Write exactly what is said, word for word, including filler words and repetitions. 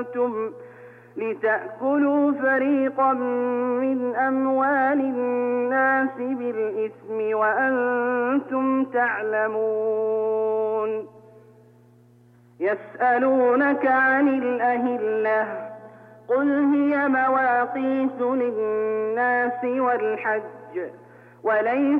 لتأكلوا فريقا من أموال الناس بالإثم وأنتم تعلمون. يسألونك عن الأهلة قل هي مواقيت للناس والحج وليس